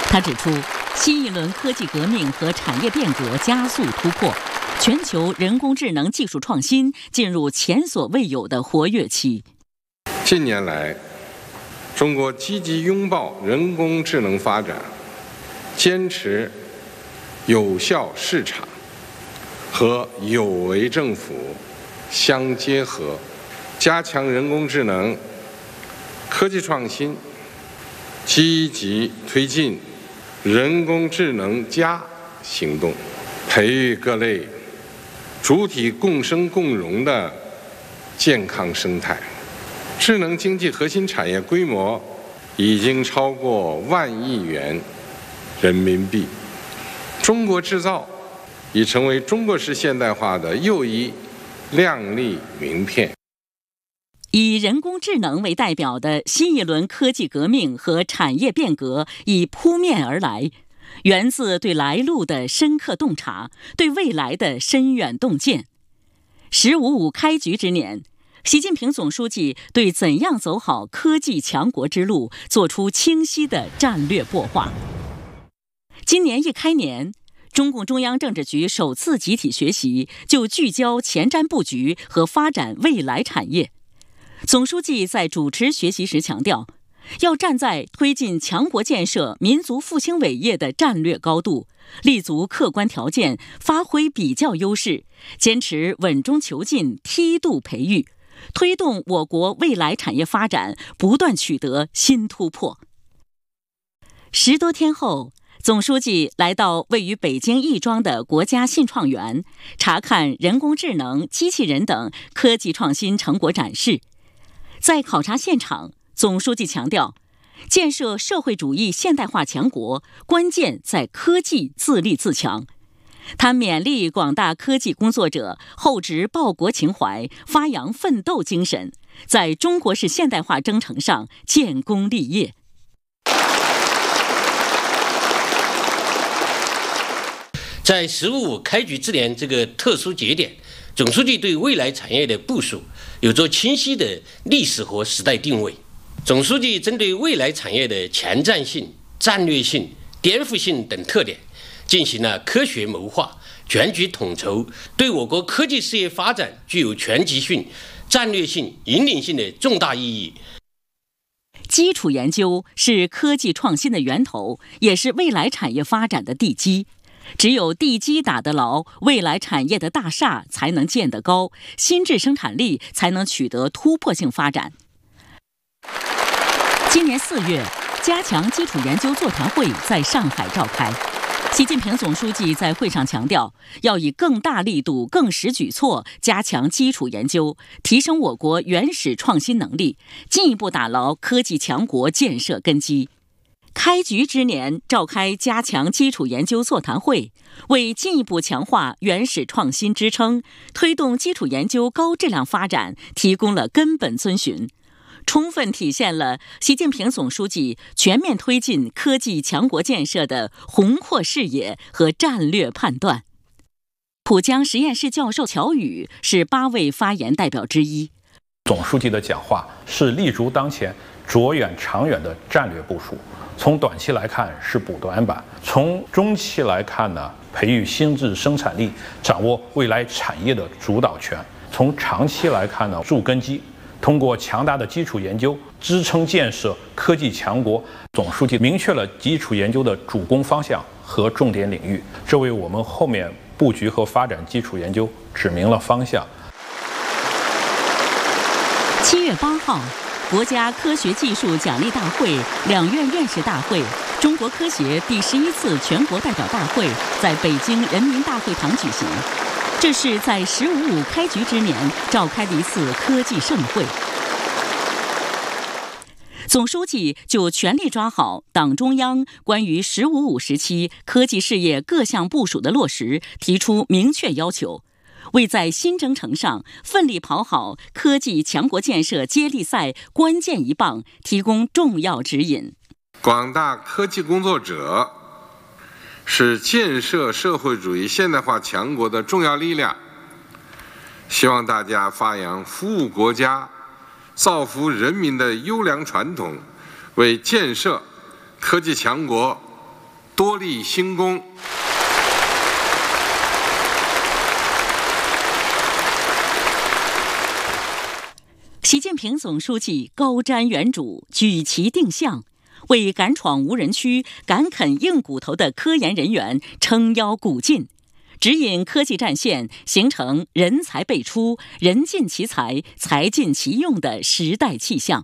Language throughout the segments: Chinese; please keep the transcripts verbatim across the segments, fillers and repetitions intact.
他指出，新一轮科技革命和产业变革加速突破，全球人工智能技术创新进入前所未有的活跃期。 近年来，中国积极拥抱人工智能发展，坚持有效市场和有为政府相结合，加强人工智能科技创新，积极推进人工智能加行动，培育各类主体共生共荣的健康生态。智能经济核心产业规模已经超过万亿元人民币，中国制造已成为中国式现代化的又一亮丽名片。 以人工智能为代表的新一轮科技革命和产业变革已扑面而来，源自对来路的深刻洞察，对未来的深远洞见。十五五开局之年，习近平总书记对怎样走好科技强国之路作出清晰的战略擘画。今年一开年，中共中央政治局首次集体学习，就聚焦前瞻布局和发展未来产业。总书记在主持学习时强调，要站在推进强国建设、民族复兴伟业的战略高度，立足客观条件，发挥比较优势，坚持稳中求进、梯度培育，推动我国未来产业发展不断取得新突破。十多天后，总书记来到位于北京亦庄的国家信创园，查看人工智能、机器人等科技创新成果展示。在考察现场，总书记强调，建设社会主义现代化强国，关键在科技自立自强。他勉励广大科技工作者厚植报国情怀，发扬奋斗精神，在中国式现代化征程上建功立业。 在十五五开局之年这个特殊节点，总书记对未来产业的部署有着清晰的历史和时代定位。总书记针对未来产业的前瞻性、战略性、颠覆性等特点，进行了科学谋划、全局统筹，对我国科技事业发展具有全局性、战略性、引领性的重大意义。 基础研究是科技创新的源头，也是未来产业发展的地基。只有地基打得牢，未来产业的大厦才能建得高，新质生产力才能取得突破性发展。今年四月，加强基础研究座谈会在上海召开。习近平总书记在会上强调，要以更大力度、更实举措加强基础研究，提升我国原始创新能力，进一步打牢科技强国建设根基。开局之年召开加强基础研究座谈会，为进一步强化原始创新支撑，推动基础研究高质量发展提供了根本遵循，充分体现了习近平总书记全面推进科技强国建设的宏阔视野和战略判断。浦江实验室教授乔宇是八位发言代表之一。 总书记的讲话是立足当前、着眼长远的战略部署。从短期来看是补短板，从中期来看呢，培育新质生产力，掌握未来产业的主导权；从长期来看呢，筑根基，通过强大的基础研究支撑建设科技强国。总书记明确了基础研究的主攻方向和重点领域，这为我们后面布局和发展基础研究指明了方向。 七月八号。国家科学技术奖励大会两院院士大会、中国科协第十一次全国代表大会在北京人民大会堂举行，这是在十五五开局之年召开的一次科技盛会。总书记就全力抓好党中央关于十五五时期科技事业各项部署的落实提出明确要求，为在新征程上奋力跑好科技强国建设接力赛关键一棒提供重要指引。 广大科技工作者是建设社会主义现代化强国的重要力量，希望大家发扬服务国家、造福人民的优良传统，为建设科技强国多立新功。 习近平总书记高瞻远瞩，举旗定向，为敢闯无人区、敢啃硬骨头的科研人员撑腰鼓劲，指引科技战线形成人才辈出、人尽其才、才尽其用的时代气象。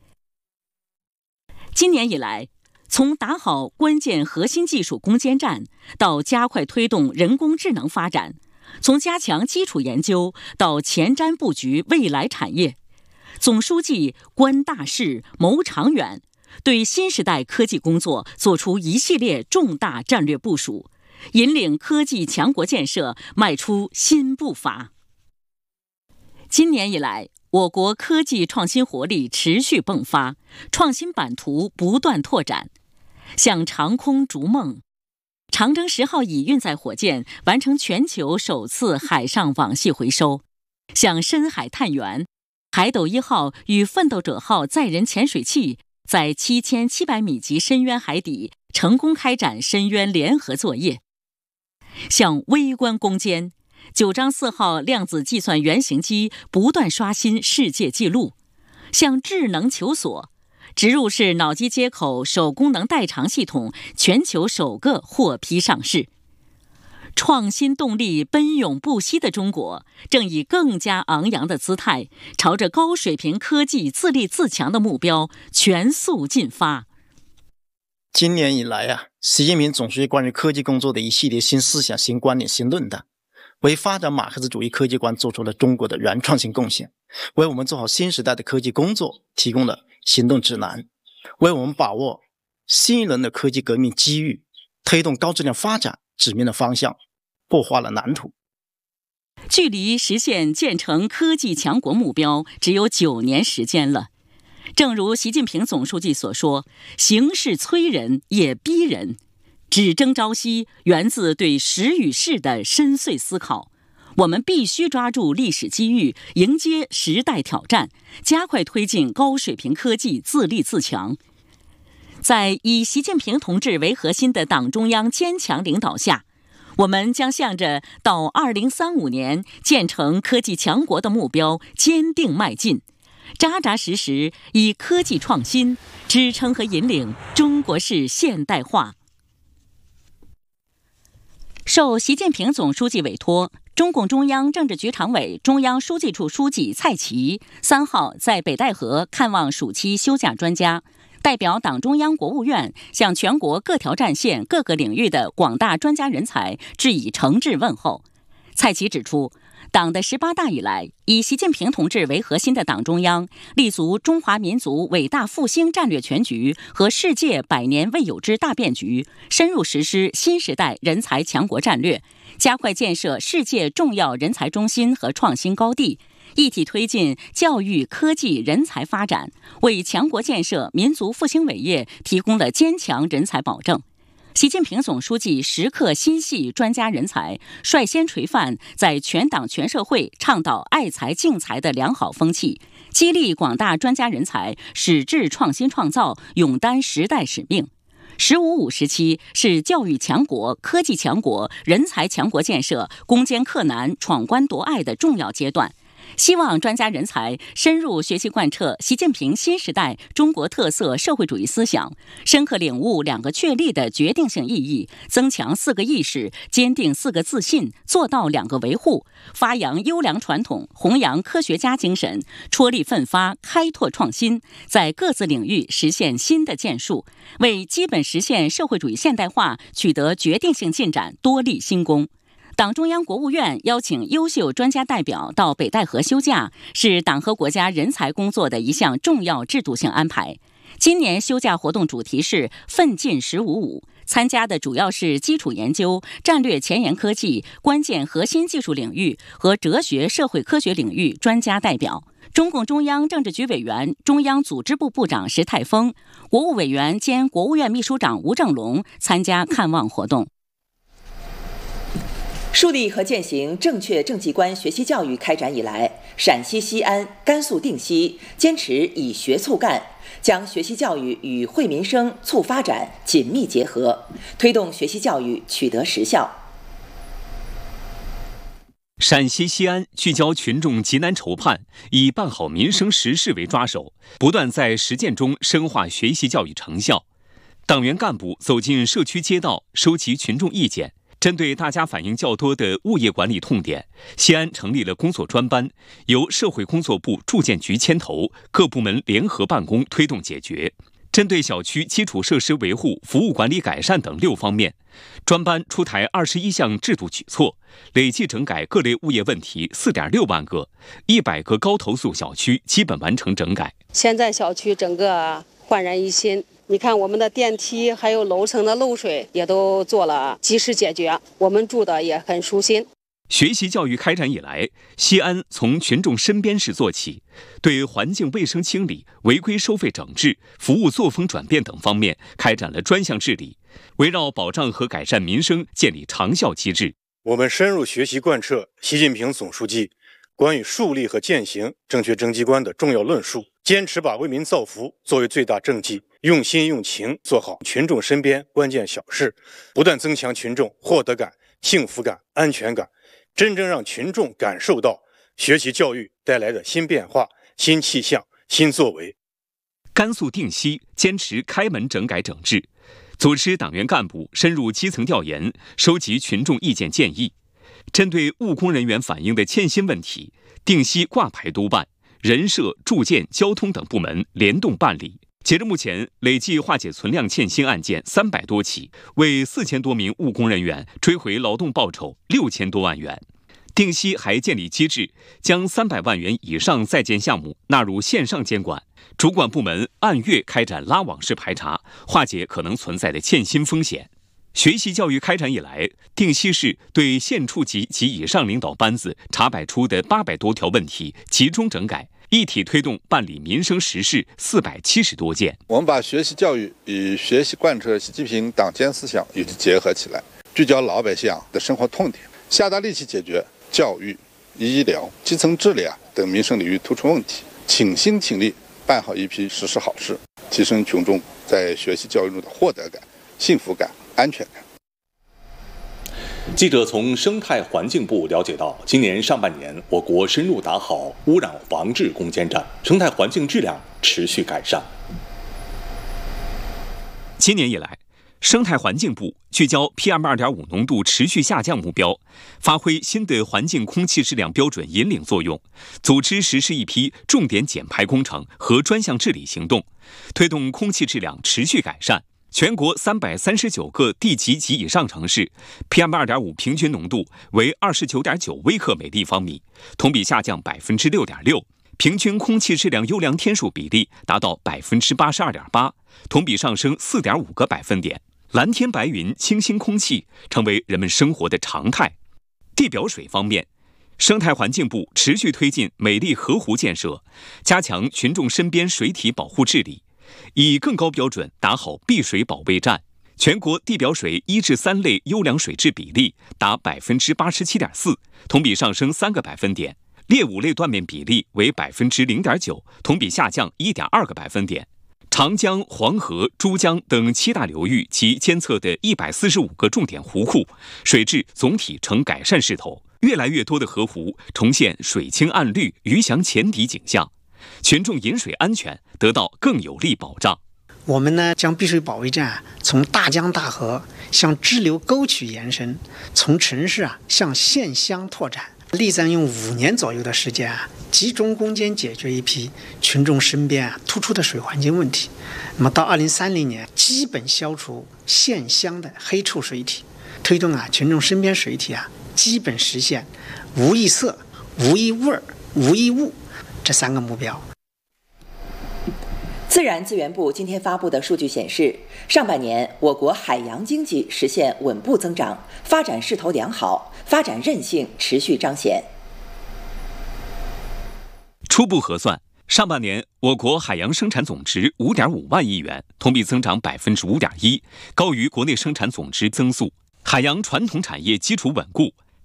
今年以来，从打好关键核心技术攻坚战，到加快推动人工智能发展，从加强基础研究到前瞻布局未来产业，总书记观大势、谋长远，对新时代科技工作作出一系列重大战略部署，引领科技强国建设迈出新步伐。今年以来，我国科技创新活力持续迸发，创新版图不断拓展。向长空逐梦，长征十号乙运载火箭完成全球首次海上网系回收；向深海探源，海斗一号与奋斗者号载人潜水器在七千七百米级深渊海底成功开展深渊联合作业；向微观攻坚，九章四号量子计算原型机不断刷新世界纪录；向智能求索，植入式脑机接口手功能代偿系统全球首个获批上市。创新动力奔涌不息的中国，正以更加昂扬的姿态，朝着高水平科技自立自强的目标全速进发。 今年以来啊，习近平总书记关于科技工作的一系列新思想、新观点、新论断，为发展马克思主义科技观做出了中国的原创性贡献，为我们做好新时代的科技工作提供了行动指南，为我们把握新一轮的科技革命机遇、推动高质量发展指明了方向，擘画了蓝图。 距离实现建成科技强国目标只有九年时间了。正如习近平总书记所说，形势催人也逼人，只争朝夕源自对时与势的深邃思考。我们必须抓住历史机遇，迎接时代挑战，加快推进高水平科技自立自强。在以习近平同志为核心的党中央坚强领导下，我们将向着到二零三五年建成科技强国的目标坚定迈进，扎扎实实以科技创新支撑和引领中国式现代化。受习近平总书记委托，中共中央政治局常委、中央书记处书记蔡奇三号在北戴河看望暑期休假专家，代表党中央、国务院向全国各条战线各个领域的广大专家人才致以诚挚问候。蔡奇指出，党的十八大以来，以习近平同志为核心的党中央立足中华民族伟大复兴战略全局和世界百年未有之大变局，深入实施新时代人才强国战略，加快建设世界重要人才中心和创新高地，一体推进教育、科技、人才发展，为强国建设、民族复兴伟业提供了坚强人才保证。习近平总书记时刻心系专家人才，率先垂范在全党全社会倡导爱才敬才的良好风气，激励广大专家人才矢志创新创造，勇担时代使命。十五五时期是教育强国、科技强国、人才强国建设攻坚克难、闯关夺隘的重要阶段。希望专家人才深入学习贯彻习近平新时代中国特色社会主义思想，深刻领悟两个确立的决定性意义，增强四个意识，坚定四个自信，做到两个维护，发扬优良传统，弘扬科学家精神，踔厉奋发，开拓创新，在各自领域实现新的建树，为基本实现社会主义现代化取得决定性进展多立新功。党中央、国务院邀请优秀专家代表到北戴河休假，是党和国家人才工作的一项重要制度性安排。今年休假活动主题是“奋进十五五”，参加的主要是基础研究、战略前沿科技、关键核心技术领域和哲学社会科学领域专家代表。中共中央政治局委员、中央组织部部长石泰峰，国务委员兼国务院秘书长吴正龙参加看望活动。 树立和践行正确政绩观学习教育开展以来， 陕西西安、甘肃定西坚持以学促干，将学习教育与惠民生、促发展紧密结合，推动学习教育取得实效。 陕西西安聚焦群众急难愁盼，以办好民生实事为抓手，不断在实践中深化学习教育成效。党员干部走进社区街道，收集群众意见。针对大家反映较多的物业管理痛点，西安成立了工作专班，由社会工作部住建局牵头，各部门联合办公推动解决。针对小区基础设施维护、服务管理改善等六方面，专班出台二十一项制度举措，累计整改各类物业问题四点六万个，一百个高投诉小区基本完成整改。 现在小区整个焕然一新，你看我们的电梯还有楼层的漏水也都做了及时解决，我们住的也很舒心。 学习教育开展以来，西安从群众身边事做起，对环境卫生清理、违规收费整治、服务作风转变等方面开展了专项治理，围绕保障和改善民生建立长效机制。 我们深入学习贯彻习近平总书记关于树立和践行正确政绩观的重要论述，坚持把为民造福作为最大政绩，用心用情做好群众身边关键小事，不断增强群众获得感、幸福感、安全感，真正让群众感受到学习教育带来的新变化、新气象、新作为。 甘肃定西坚持开门整改整治，组织党员干部深入基层调研，收集群众意见建议。针对务工人员反映的欠薪问题，定西挂牌督办，人社、住建、交通等部门联动办理。截至目前，累计化解存量欠薪案件三百多起，为四千多名务工人员追回劳动报酬六千多万元。定西还建立机制，将三百万元以上在建项目纳入线上监管，主管部门按月开展拉网式排查，化解可能存在的欠薪风险。学习教育开展以来，定西市对县处级及以上领导班子查摆出的八百多条问题集中整改，一体推动办理民生实事四百七十多件。 我们把学习教育与学习贯彻习近平党监思想与之结合起来，聚焦老百姓的生活痛点，下大力气解决教育、医疗、基层治理啊等民生领域突出问题，倾心倾力办好一批实事好事，提升群众在学习教育中的获得感、幸福感、安全感。 记者从生态环境部了解到，今年上半年，我国深入打好污染防治攻坚战，生态环境质量持续改善。 今年以来，生态环境部聚焦 P M 二点五 浓度持续下降目标，发挥新的环境空气质量标准引领作用，组织实施一批重点减排工程和专项治理行动，推动空气质量持续改善。全国三百三十九个地级及以上城市 P M 二点五 平均浓度为 二十九点九 微克每立方米，同比下降 百分之六点六， 平均空气质量优良天数比例达到 百分之八十二点八， 同比上升 四点五个百分点。蓝天白云、清新空气成为人们生活的常态。地表水方面，生态环境部持续推进美丽河湖建设，加强群众身边水体保护治理，以更高标准打好碧水保卫战。全国地表水一至三类优良水质比例达 百分之八十七点四， 同比上升三个百分点。劣五类断面比例为 百分之零点九， 同比下降 一点二个百分点。长江、黄河、珠江等七大流域及监测的一百四十五个重点湖库水质总体呈改善势头，越来越多的河湖重现水清岸绿、鱼翔浅底景象，群众饮水安全得到更有力保障。 我们呢将碧水保卫战从大江大河向支流沟渠延伸，从城市啊向县乡拓展，力争用五年左右的时间啊，集中攻坚解决一批群众身边啊突出的水环境问题。那么到二零三零年，基本消除县乡的黑臭水体，推动啊群众身边水体啊基本实现无异色、无异味、无异物这三个目标。 自然资源部今天发布的数据显示，上半年我国海洋经济实现稳步增长，发展势头良好，发展韧性持续彰显。 初步核算，上半年我国海洋生产总值 五点五万亿元，同比增长 百分之五点一， 高于国内生产总值增速。海洋传统产业基础稳固，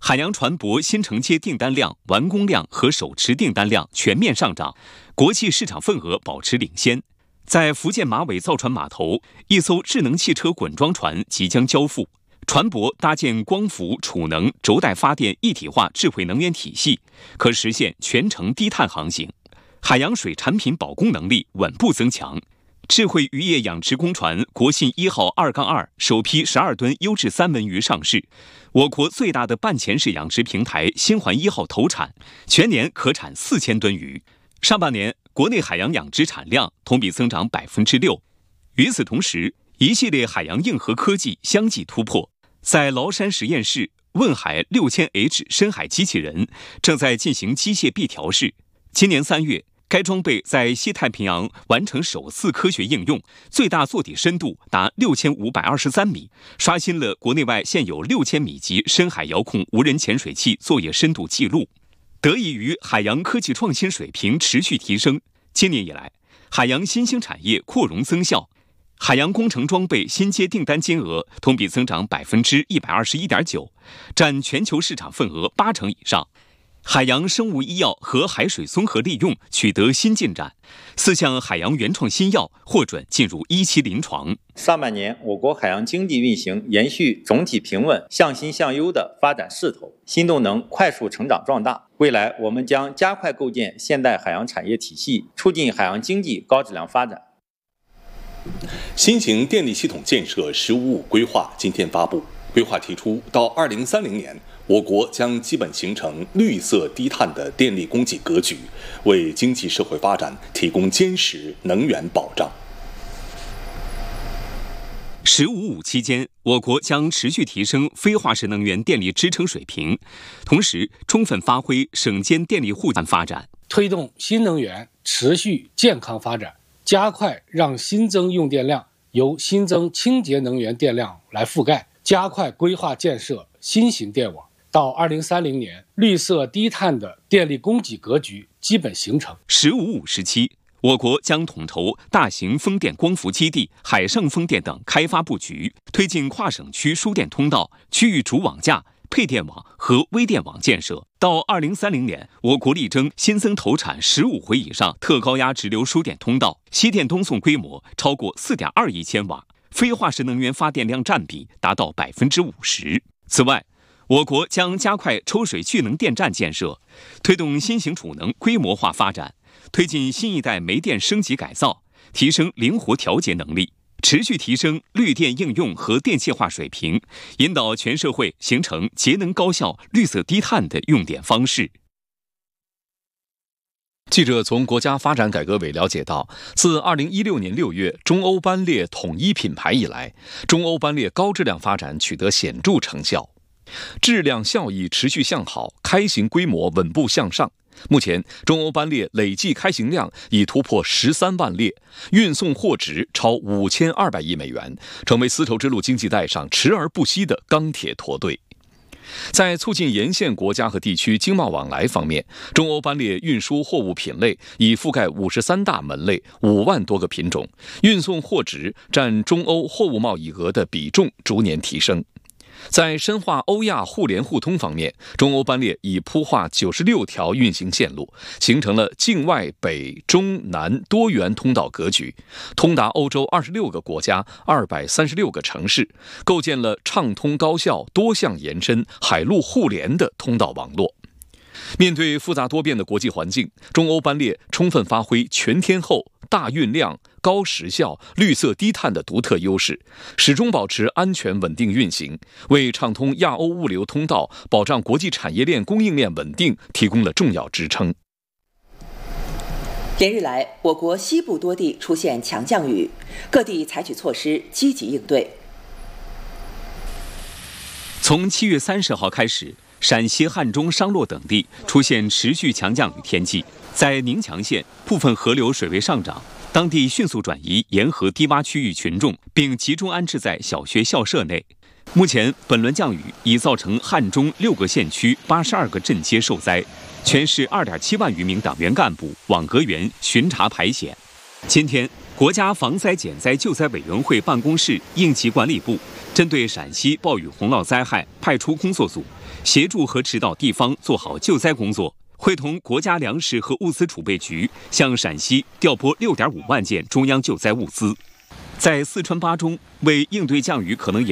海洋船舶新承接订单量、完工量和手持订单量全面上涨，国际市场份额保持领先。在福建马尾造船码头，一艘智能汽车滚装船即将交付。船舶搭建光伏、储能、轴带发电一体化智慧能源体系，可实现全程低碳航行。海洋水产品保供能力稳步增强。智慧渔业养殖工船国信一号二杠二首批十二吨优质三文鱼上市。我国最大的半潜式养殖平台新环一号投产，全年可产四千吨鱼。上半年国内海洋养殖产量同比增长百分之六。与此同时，一系列海洋硬核科技相继突破。在崂山实验室，问海 六千 H 深海机器人正在进行机械臂调试。今年三月，该装备在西太平洋完成首次科学应用，最大坐底深度达六千五百二十三米，刷新了国内外现有六千米级深海遥控无人潜水器作业深度记录。得益于海洋科技创新水平持续提升，今年以来，海洋新兴产业扩容增效。海洋工程装备新接订单金额同比增长百分之一百二十一点九，占全球市场份额八成以上。海洋生物医药和海水综合利用取得新进展，四项海洋原创新药获准进入一期临床。 上半年，我国海洋经济运行延续总体平稳、向新向优的发展势头，新动能快速成长壮大。未来，我们将加快构建现代海洋产业体系，促进海洋经济高质量发展。 新型电力系统建设“十五五”规划今天发布。规划提出，到二零三零年，我国将基本形成绿色低碳的电力供给格局，为经济社会发展提供坚实能源保障。 “十五五”期间，我国将持续提升非化石能源电力支撑水平，同时充分发挥省间电力互换发展， 推动新能源持续健康发展。加快让新增用电量由新增清洁能源电量来覆盖，加快规划建设新型电网。到二零三零年，绿色低碳的电力供给格局基本形成。 “十五五”时期，我国将统筹大型风电光伏基地、海上风电等开发布局，推进跨省区输电通道、区域主网架、配电网和微电网建设。到二零三零年，我国力争新增投产十五回以上特高压直流输电通道，西电东送规模超过四点二亿千瓦，非化石能源发电量占比达到百分之五十。此外，我国将加快抽水蓄能电站建设，推动新型储能规模化发展，推进新一代煤电升级改造，提升灵活调节能力。持续提升绿电应用和电气化水平，引导全社会形成节能高效、绿色低碳的用电方式。 记者从国家发展改革委了解到，自二零一六年六月中欧班列统一品牌以来，中欧班列高质量发展取得显著成效，质量效益持续向好，开行规模稳步向上。目前，中欧班列累计开行量已突破十三万列，运送货值超五千二百亿美元，成为丝绸之路经济带上驰而不息的钢铁驼队。在促进沿线国家和地区经贸往来方面，中欧班列运输货物品类已覆盖五十三大门类、五万多个品种，运送货值占中欧货物贸易额的比重逐年提升。在深化欧亚互联互通方面，中欧班列已铺画九十六条运行线路，形成了境外北中南多元通道格局，通达欧洲二十六个国家、二百三十六个城市，构建了畅通高效、多项延伸、海陆互联的通道网络。面对复杂多变的国际环境，中欧班列充分发挥全天候、大运量、高时效、绿色低碳的独特优势，始终保持安全稳定运行，为畅通亚欧物流通道、保障国际产业链供应链稳定提供了重要支撑。 连日来，我国西部多地出现强降雨，各地采取措施积极应对。 从七月三十号开始，陕西汉中、商洛等地出现持续强降雨天气，在宁强县部分河流水位上涨，当地迅速转移沿河低洼区域群众，并集中安置在小学校舍内。目前，本轮降雨已造成汉中六个县区八十二个镇街受灾，全市二点七万余名党员干部、网格员巡查排险。今天，国家防灾减灾救灾委员会办公室应急管理部针对陕西暴雨洪涝灾害，派出工作组，协助和指导地方做好救灾工作，会同国家粮食和物资储备局向陕西调拨六点五万件中央救灾物资。在四川巴中，为应对降雨可能引